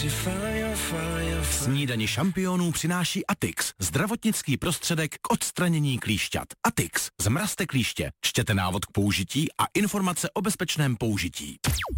Snídani šampionů přináší Atix, zdravotnický prostředek k odstranění klíšťat. Atix, zmrazte klíště, čtěte návod k použití a informace o bezpečném použití.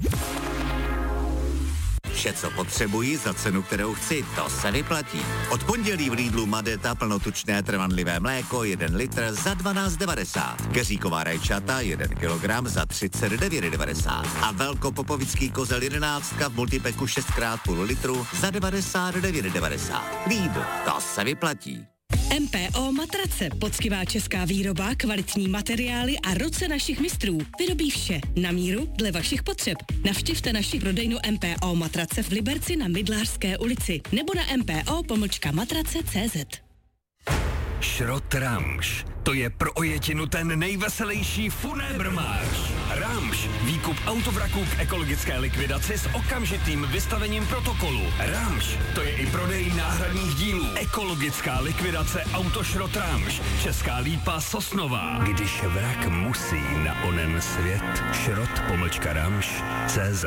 Vše, co potřebuji za cenu, kterou chci, to se vyplatí. Od pondělí v Lidlu Madeta plnotučné trvanlivé mléko 1 litr za 12,90. Keříková rajčata 1 kilogram za 39,90. A velkopopovický kozel 11 v multipeku 6x půl litru za 99,90. Lidl, to se vyplatí. MPO Matrace, poctivá česká výroba, kvalitní materiály a ruce našich mistrů. Vyrobí vše na míru dle vašich potřeb. Navštivte naši prodejnu MPO Matrace v Liberci na Mydlářské ulici nebo na mpo-matrace.cz. Šrot Ramš. To je pro ojetinu ten nejveselější funébrmář. Ramš. Výkup autovraků k ekologické likvidaci s okamžitým vystavením protokolu. Ramš. To je i prodej náhradních dílů. Ekologická likvidace Autošrot Ramš. Česká Lípa Sosnová. Když vrak musí na onen svět. Šrot-Ramš.cz.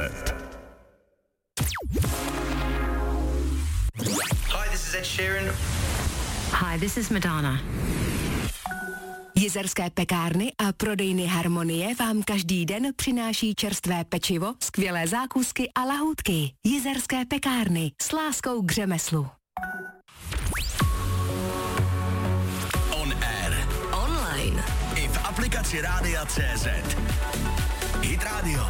Hi, this is Ed Sheeran. Hi, this is Madonna. Jizerské pekárny a prodejny Harmonie vám každý den přináší čerstvé pečivo, skvělé zákusky a lahůdky. Jizerské pekárny s láskou k řemeslu. On air. Online. I v aplikaci Rádia.cz. Hit Radio.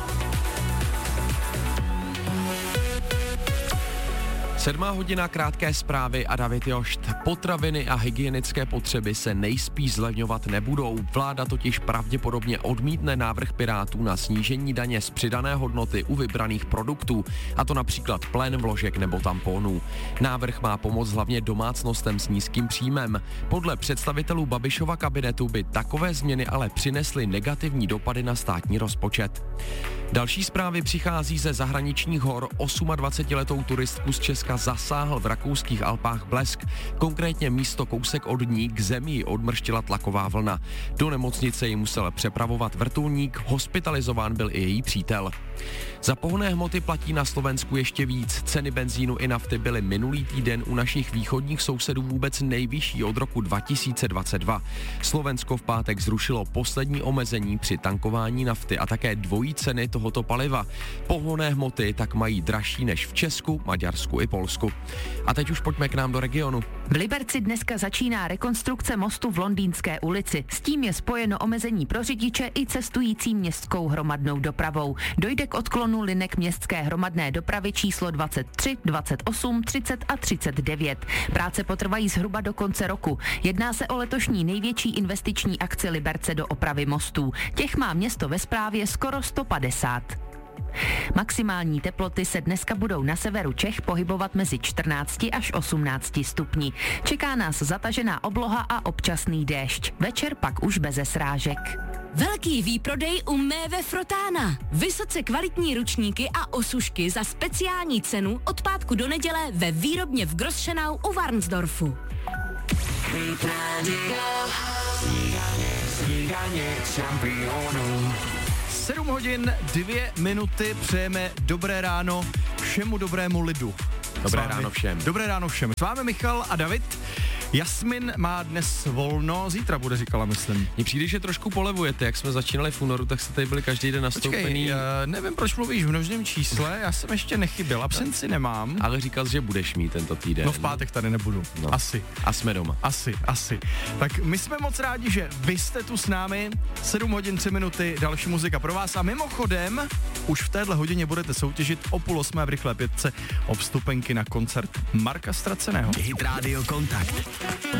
7:00, krátké zprávy a David Jošt. Potraviny a hygienické potřeby se nejspíš zlevňovat nebudou. Vláda totiž pravděpodobně odmítne návrh Pirátů na snížení daně z přidané hodnoty u vybraných produktů, a to například plen, vložek nebo tamponů. Návrh má pomoct hlavně domácnostem s nízkým příjmem. Podle představitelů Babišova kabinetu by takové změny ale přinesly negativní dopady na státní rozpočet. Další zprávy přichází ze zahraničních hor. 28letou turistku z Česka zasáhl v rakouských Alpách blesk. Konkrétně místo kousek od ní k zemi ji odmrštila tlaková vlna. Do nemocnice ji musel přepravovat vrtulník, hospitalizován byl i její přítel. Za pohonné hmoty platí na Slovensku ještě víc. Ceny benzínu i nafty byly minulý týden u našich východních sousedů vůbec nejvyšší od roku 2022. Slovensko v pátek zrušilo poslední omezení při tankování nafty a také dvojí ceny tohoto paliva. Pohonné hmoty tak mají dražší než v Česku, Maďarsku i Polsku. A teď už pojďme k nám do regionu. V Liberci dneska začíná rekonstrukce mostu v Londýnské ulici. S tím je spojeno omezení pro řidiče i cestující městskou hromadnou dopravou. Dojde k odklonu linek městské hromadné dopravy číslo 23, 28, 30 a 39. Práce potrvají zhruba do konce roku. Jedná se o letošní největší investiční akci Liberce do opravy mostů. Těch má město ve správě skoro 150. Maximální teploty se dneska budou na severu Čech pohybovat mezi 14 až 18 stupni. Čeká nás zatažená obloha a občasný déšť. Večer pak už beze srážek. Velký výprodej u Méve Frotána. Vysoce kvalitní ručníky a osušky za speciální cenu od pátku do neděle ve výrobně v Grosschenau u Varnsdorfu. 7:02 přejeme dobré ráno všemu dobrému lidu. Dobré ráno všem. Dobré ráno všem. S vámi Michal a David. Jasmin má dnes volno, zítra bude, říkala, myslím. Mně přijde, že trošku polevujete, jak jsme začínali v únoru, tak jste tady byli každý den nastoupený. Počkej, nevím, proč mluvíš v množném čísle, já jsem ještě nechyběl, absenci nemám. Ale říkal jsi, že budeš mít tento týden. No v pátek tady nebudu, no. Asi. A jsme doma. Asi. Tak my jsme moc rádi, že vy jste tu s námi, 7:03, další muzika pro vás a mimochodem, už v téhle hodině budete soutěžit o 7:30 v Rychlé pětce o vstupenky na koncert Marka Straceného. Hit Radio Kontakt.